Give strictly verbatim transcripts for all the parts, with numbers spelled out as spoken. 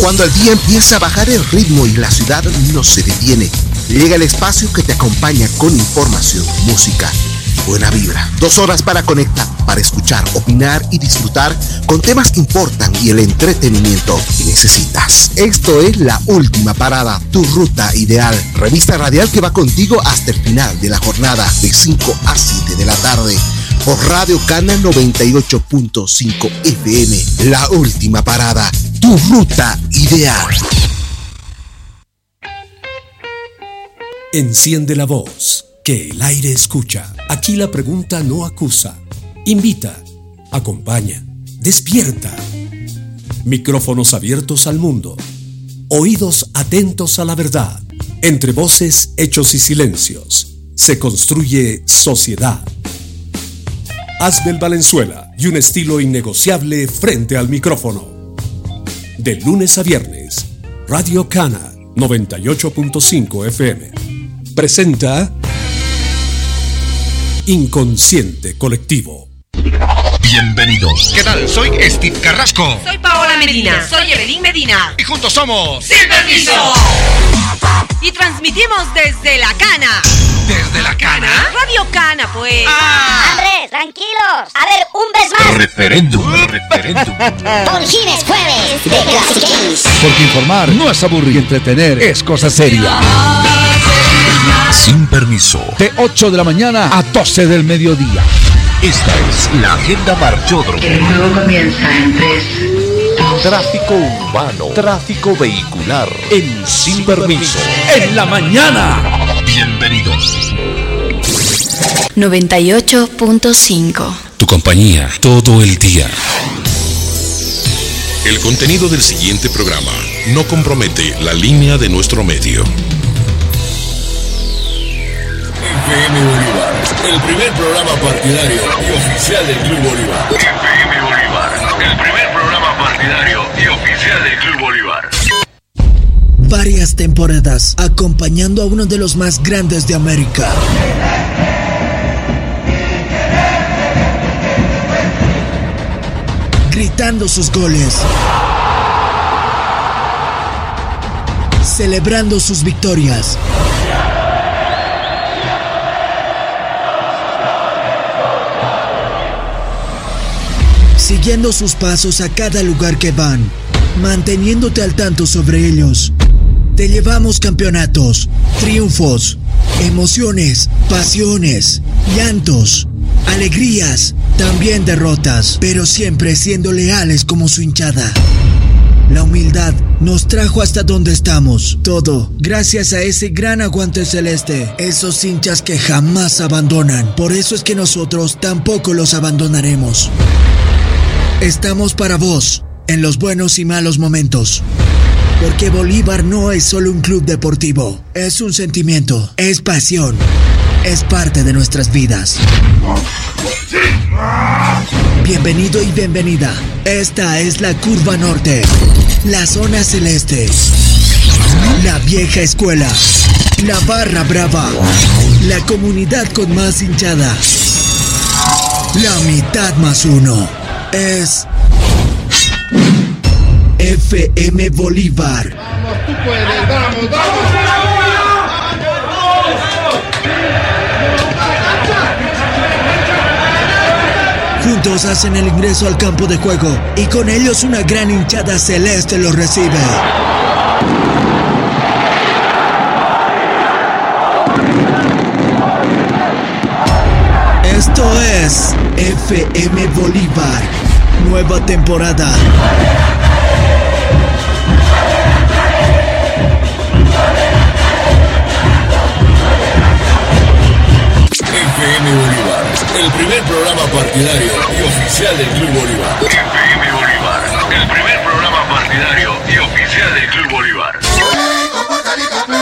Cuando el día empieza a bajar el ritmo y la ciudad no se detiene, llega el espacio que te acompaña con información, música, buena vibra. Dos horas para conectar, para escuchar, opinar y disfrutar con temas que importan y el entretenimiento que necesitas. Esto es La Última Parada, tu ruta ideal. Revista radial que va contigo hasta el final de la jornada, de cinco a siete de la tarde. Por Radio Cana noventa y ocho punto cinco F M. La Última Parada, tu ruta ideal. Enciende la voz, que el aire escucha. Aquí la pregunta no acusa. Invita, acompaña, despierta. Micrófonos abiertos al mundo. Oídos atentos a la verdad. Entre voces, hechos y silencios, se construye sociedad. Asbel Valenzuela y un estilo innegociable frente al micrófono. De lunes a viernes, Radio Cana noventa y ocho punto cinco F M presenta Inconsciente Colectivo. Bienvenidos. ¿Qué tal? Soy Steve Carrasco. Soy Paola Medina. Soy Evelyn Medina. Y juntos somos Sin Permiso. Y transmitimos desde La Cana. ¿Desde La Cana? Radio Cana, pues. Ah. Andrés, tranquilos. A ver, un vez más. Referéndum, referéndum. Por fin es jueves de Classic Games. Porque informar no es aburrir y entretener es cosa seria. Sin Permiso. De ocho de la mañana a doce del mediodía. Esta es la agenda Marchódromo. El juego comienza en tres. Tráfico urbano, tráfico vehicular en Sin, Sin Permiso. En la mañana. Bienvenidos. noventa y ocho punto cinco. Tu compañía todo el día. El contenido del siguiente programa no compromete la línea de nuestro medio. F M Bolívar, el primer programa partidario y oficial del Club Bolívar. F M Bolívar, el primer programa partidario y oficial del Club Bolívar. Varias temporadas acompañando a uno de los más grandes de América. Gritando sus goles. Celebrando sus victorias. Siguiendo sus pasos a cada lugar que van, manteniéndote al tanto sobre ellos. Te llevamos campeonatos, triunfos, emociones, pasiones, llantos, alegrías, también derrotas, pero siempre siendo leales como su hinchada. La humildad nos trajo hasta donde estamos, todo gracias a ese gran aguante celeste, esos hinchas que jamás abandonan. Por eso es que nosotros tampoco los abandonaremos. Estamos para vos, en los buenos y malos momentos. Porque Bolívar no es solo un club deportivo, es un sentimiento, es pasión, es parte de nuestras vidas. Bienvenido y bienvenida. Esta es la Curva Norte, la Zona Celeste, la Vieja Escuela, la Barra Brava, la comunidad con más hinchada, la mitad más uno. Es F M Bolívar. Vamos, tú puedes, vamos, vamos. Juntos hacen el ingreso al campo de juego y con ellos una gran hinchada celeste los recibe. Esto es F M Bolívar, nueva temporada. F M Bolívar, el primer programa partidario y oficial del Club Bolívar. F M Bolívar, el primer programa partidario y oficial del Club Bolívar. Ok,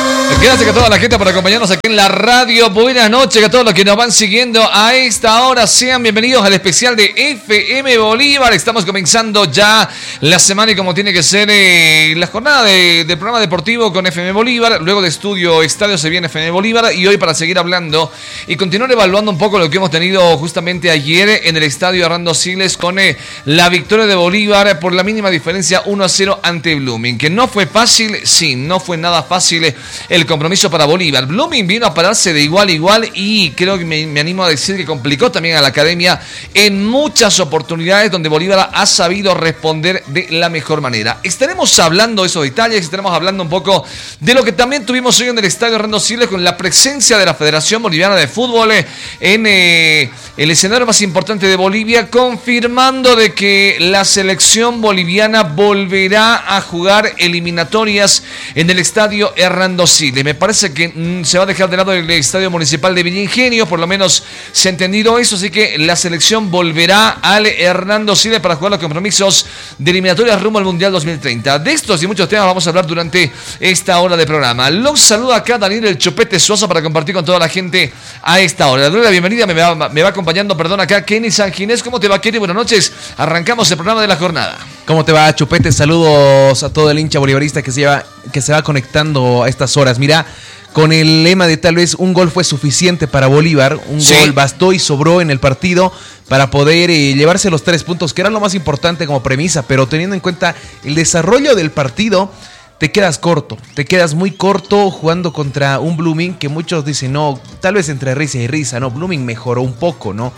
Gracias a toda la gente por acompañarnos aquí en la radio. Buenas noches a todos los que nos van siguiendo a esta hora. Sean bienvenidos al especial de F M Bolívar. Estamos comenzando ya la semana y como tiene que ser eh, la jornada de, del programa deportivo con F M Bolívar. Luego de Estudio Estadio se viene F M Bolívar. Y hoy para seguir hablando y continuar evaluando un poco lo que hemos tenido justamente ayer en el Estadio Hernando Siles con eh, la victoria de Bolívar por la mínima diferencia uno a cero ante Blooming. Que no fue fácil, sí, no fue nada fácil el compromiso para Bolívar. Blooming vino a pararse de igual a igual y creo que me, me animo a decir que complicó también a la academia en muchas oportunidades donde Bolívar ha sabido responder de la mejor manera. Estaremos hablando de esos detalles, estaremos hablando un poco de lo que también tuvimos hoy en el Estadio Hernando Siles con la presencia de la Federación Boliviana de Fútbol en eh, el escenario más importante de Bolivia, confirmando de que la selección boliviana volverá a jugar eliminatorias en el Estadio Hernando Siles. Me parece que mm, se va a dejar de lado el Estadio Municipal de Villa Ingenio, por lo menos se ha entendido eso, así que la selección volverá al Hernando Siles para jugar los compromisos de eliminatorias rumbo al Mundial dos mil treinta. De estos y muchos temas vamos a hablar durante esta hora de programa. Los saluda acá Daniel El Chupete Sosa para compartir con toda la gente a esta hora. Le doy la bienvenida, me va, me va acompañando, perdón, acá Kenny Sanginés. ¿Cómo te va, Kenny? Buenas noches. Arrancamos el programa de la jornada. ¿Cómo te va, Chupete? Saludos a todo el hincha bolivarista que se, lleva, que se va conectando a estas horas. Mira, con el lema de tal vez un gol fue suficiente para Bolívar, un sí. gol bastó y sobró en el partido para poder eh, llevarse los tres puntos, que era lo más importante como premisa, pero teniendo en cuenta el desarrollo del partido, te quedas corto, te quedas muy corto jugando contra un Blooming que muchos dicen, no, tal vez entre risa y risa, no, Blooming mejoró un poco, ¿no?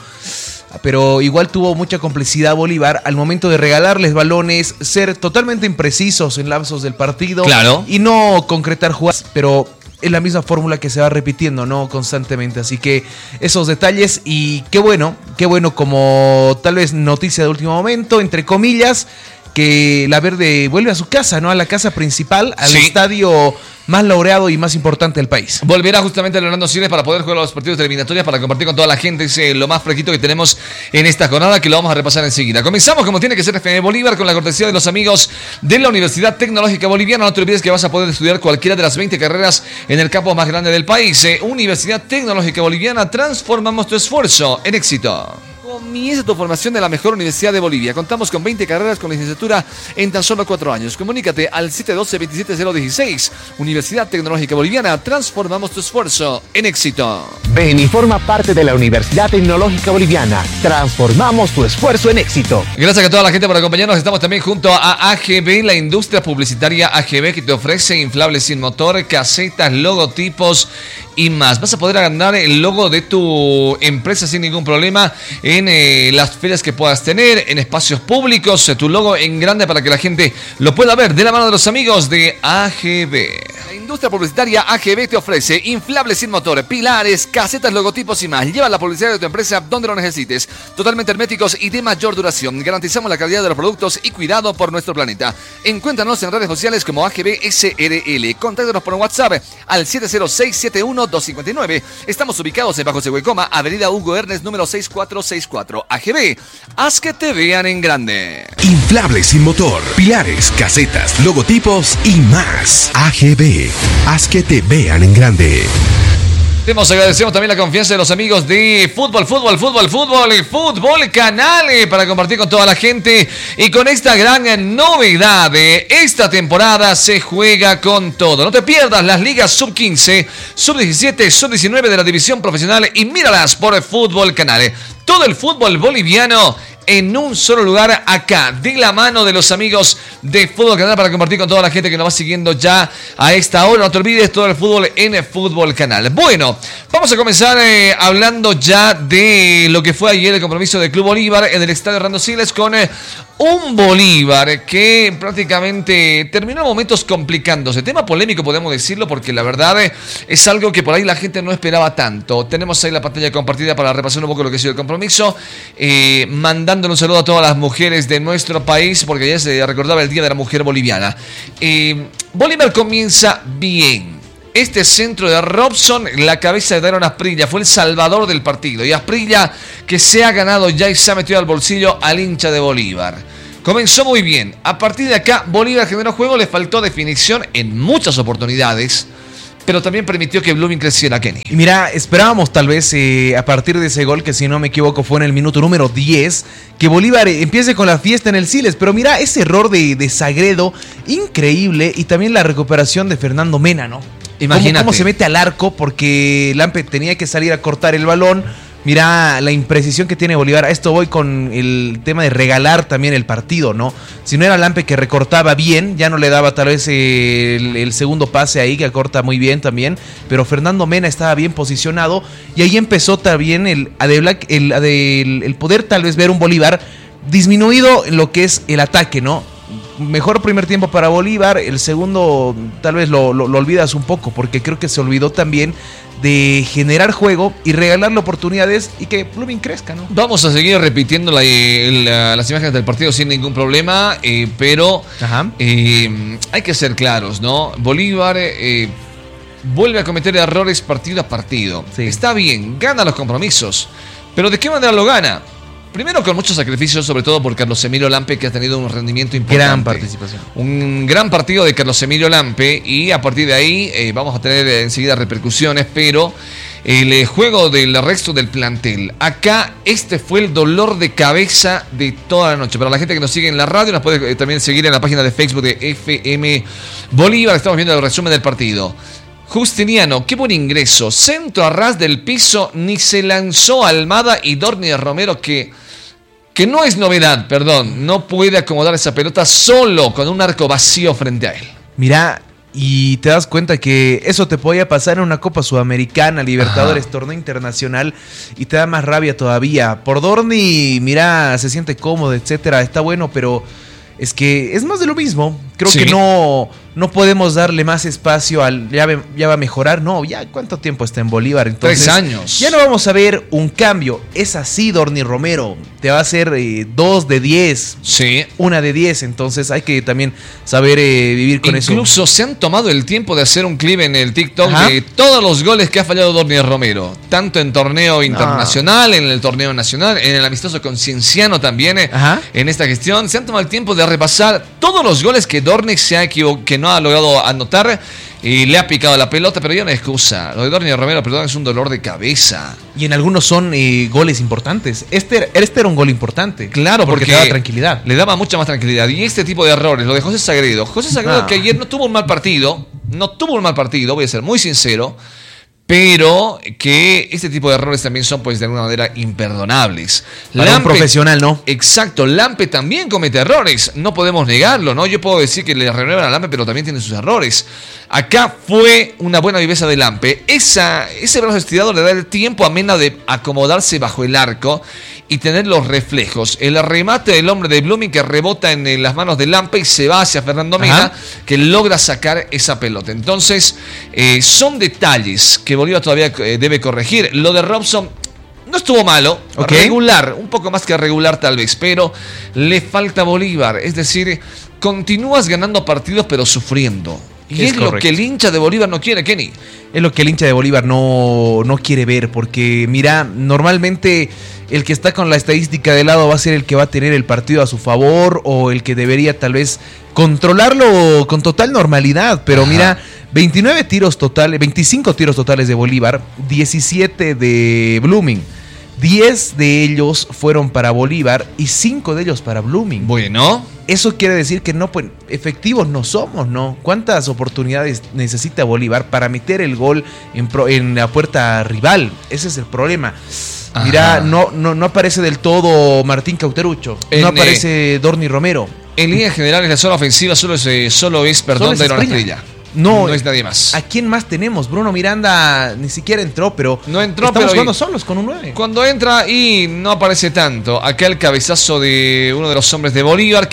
Pero igual tuvo mucha complicidad Bolívar al momento de regalarles balones, ser totalmente imprecisos en lapsos del partido, claro, y no concretar jugadas, pero es la misma fórmula que se va repitiendo, ¿no? Constantemente, así que esos detalles y qué bueno, qué bueno como tal vez noticia de último momento, entre comillas, que la Verde vuelve a su casa, ¿no? A la casa principal, al sí. estadio más laureado y más importante del país. Volverá justamente al Hernando Siles para poder jugar los partidos de eliminatorias, para compartir con toda la gente. Es eh, lo más fresquito que tenemos en esta jornada, que lo vamos a repasar enseguida. Comenzamos como tiene que ser F M Bolívar con la cortesía de los amigos de la Universidad Tecnológica Boliviana. No te olvides que vas a poder estudiar cualquiera de las veinte carreras en el campus más grande del país. Eh, Universidad Tecnológica Boliviana, transformamos tu esfuerzo en éxito. Comienza tu formación de la mejor universidad de Bolivia. Contamos con veinte carreras con licenciatura en tan solo cuatro años. Comunícate al siete uno dos, dos siete cero uno seis. Universidad Tecnológica Boliviana, transformamos tu esfuerzo en éxito. Ven y forma parte de la Universidad Tecnológica Boliviana. Transformamos tu esfuerzo en éxito. Gracias a toda la gente por acompañarnos. Estamos también junto a A G B, la industria publicitaria A G B, que te ofrece inflables sin motor, casetas, logotipos y más. Vas a poder ganar el logo de tu empresa sin ningún problema en eh, las ferias que puedas tener, en espacios públicos, eh, tu logo en grande para que la gente lo pueda ver, de la mano de los amigos de A G B. La industria publicitaria A G B te ofrece inflables sin motor, pilares, casetas, logotipos y más. Lleva la publicidad de tu empresa donde lo necesites, totalmente herméticos y de mayor duración. Garantizamos la calidad de los productos y cuidado por nuestro planeta. Encuéntranos en redes sociales como A G B S R L. Contáctanos por WhatsApp al siete cero seis siete uno dos cinco nueve. Estamos ubicados en Bajo Sehuecoma, Avenida Hugo Ernest, número seis cuatro seis cuatro. A G B, haz que te vean en grande. Inflables sin motor, pilares, casetas, logotipos y más. A G B, haz que te vean en grande. Agradecemos también la confianza de los amigos de Fútbol, Fútbol, Fútbol, Fútbol, Fútbol Canal para compartir con toda la gente. Y con esta gran novedad de esta temporada se juega con todo. No te pierdas las ligas sub quince, sub diecisiete, sub diecinueve de la división profesional y míralas por Fútbol Canal. Todo el fútbol boliviano en un solo lugar acá, de la mano de los amigos de Fútbol Canal para compartir con toda la gente que nos va siguiendo ya a esta hora. No te olvides, todo el fútbol en Fútbol Canal. Bueno, vamos a comenzar eh, hablando ya de lo que fue ayer el compromiso del Club Bolívar en el Estadio Hernando Siles con eh, un Bolívar que prácticamente terminó en momentos complicándose. Tema polémico, podemos decirlo, porque la verdad eh, es algo que por ahí la gente no esperaba tanto. Tenemos ahí la pantalla compartida para repasar un poco lo que ha sido el compromiso. Eh, mandando un saludo a todas las mujeres de nuestro país, porque ayer se recordaba el Día de la Mujer Boliviana. Eh, Bolívar comienza bien. Este centro de Robson, la cabeza de Daron Asprilla, fue el salvador del partido. Y Asprilla, que se ha ganado ya y se ha metido al bolsillo al hincha de Bolívar. Comenzó muy bien. A partir de acá, Bolívar generó juego, le faltó definición en muchas oportunidades. pero también permitió que Blooming creciera, Kenny. Y mira, esperábamos tal vez eh, a partir de ese gol, que si no me equivoco fue en el minuto número diez, que Bolívar empiece con la fiesta en el Siles, pero mira, ese error de, de Sagredo, increíble, y también la recuperación de Fernando Mena, ¿no? Imagínate. Cómo, cómo se mete al arco, porque Lampe tenía que salir a cortar el balón. Mira la imprecisión que tiene Bolívar. A esto voy con el tema de regalar también el partido, ¿no? Si no era Lampe que recortaba bien, ya no le daba tal vez el, el segundo pase ahí, que corta muy bien también, pero Fernando Mena estaba bien posicionado y ahí empezó también el, el, el, el poder tal vez ver un Bolívar disminuido en lo que es el ataque, ¿no? Mejor primer tiempo para Bolívar, el segundo tal vez lo, lo, lo olvidas un poco, porque creo que se olvidó también de generar juego y regalarle oportunidades y que Blooming crezca, ¿no? Vamos a seguir repitiendo la, la, las imágenes del partido sin ningún problema, eh, pero eh, hay que ser claros, ¿no? Bolívar eh, vuelve a cometer errores partido a partido. Sí. Está bien, gana los compromisos, pero ¿de qué manera lo gana? Primero con mucho sacrificio, sobre todo por Carlos Emilio Lampe, que ha tenido un rendimiento importante. Gran participación. Un gran partido de Carlos Emilio Lampe, y a partir de ahí eh, vamos a tener enseguida repercusiones, pero el eh, juego del resto del plantel. Acá este fue el dolor de cabeza de toda la noche. Para la gente que nos sigue en la radio, nos puede eh, también seguir en la página de Facebook de F M Bolívar. Estamos viendo el resumen del partido. Justiniano, qué buen ingreso, centro a ras del piso, ni se lanzó Almada, y Dorni Romero, que, que no es novedad, perdón, no puede acomodar esa pelota solo con un arco vacío frente a él. Mirá, y te das cuenta que eso te podía pasar en una Copa Sudamericana, Libertadores, Ajá. torneo internacional, y te da más rabia todavía. Por Dorni, mirá, se siente cómodo, etcétera, está bueno, pero es que es más de lo mismo. Creo sí. que no, no podemos darle más espacio al ya, ya va a mejorar. No, ya ¿cuánto tiempo está en Bolívar? Entonces, Tres años. Ya no vamos a ver un cambio. Es así, Dorni Romero. Te va a hacer eh, dos de diez. Sí. Una de diez. Entonces hay que también saber eh, vivir con Incluso eso. Incluso se han tomado el tiempo de hacer un clip en el TikTok Ajá. de todos los goles que ha fallado Dorni Romero. Tanto en torneo internacional, ah. en el torneo nacional, en el amistoso con Cienciano también. Eh, en esta gestión se han tomado el tiempo de repasar todos los goles que Dorni se ha equivocado, que no ha logrado anotar, y le ha picado la pelota, pero ya no es excusa. Lo de Dorni Romero, perdón, es un dolor de cabeza. Y en algunos son eh, goles importantes. Este, este era un gol importante. Claro, porque, porque te daba tranquilidad. Le daba mucha más tranquilidad. Y este tipo de errores, lo de José Sagredo. José Sagredo, ah. que ayer no tuvo un mal partido, no tuvo un mal partido, voy a ser muy sincero, pero que este tipo de errores también son, pues, de alguna manera imperdonables. Para Lampe, un profesional, ¿no? Exacto, Lampe también comete errores, no podemos negarlo, ¿no? Yo puedo decir que le renuevan a Lampe, pero también tiene sus errores. Acá fue una buena viveza de Lampe. Esa, ese brazo estirado le da el tiempo a Mena de acomodarse bajo el arco y tener los reflejos. El remate del hombre de Blooming que rebota en, en las manos de Lampe y se va hacia Fernando Mena, Ajá. que logra sacar esa pelota. Entonces, eh, son detalles que Bolívar todavía eh, debe corregir. Lo de Robson no estuvo malo, okay. regular, un poco más que regular tal vez, pero le falta Bolívar. Es decir, continúas ganando partidos pero sufriendo. Y es, es lo que el hincha de Bolívar no quiere, Kenny. Es lo que el hincha de Bolívar no, no quiere ver, porque mira, normalmente el que está con la estadística de lado va a ser el que va a tener el partido a su favor, o el que debería tal vez controlarlo con total normalidad. Pero Ajá. mira, veintinueve tiros totales, veinticinco tiros totales de Bolívar, diecisiete de Blooming. diez de ellos fueron para Bolívar y cinco de ellos para Blooming. Bueno, eso quiere decir que no, pues, efectivos no somos, ¿no? ¿Cuántas oportunidades necesita Bolívar para meter el gol en, pro, en la puerta rival? Ese es el problema. Ajá. Mira, no, no, no aparece del todo Martín Cauterucho, en, no aparece eh, Dorni Romero. En líneas generales, la zona ofensiva solo es, eh, solo es perdón, de Iron Estrella. No, no es nadie más. ¿A quién más tenemos? Bruno Miranda ni siquiera entró, pero no entró, estamos pero jugando solos con un nueve. Cuando entra y no aparece tanto. Acá el cabezazo de uno de los hombres de Bolívar,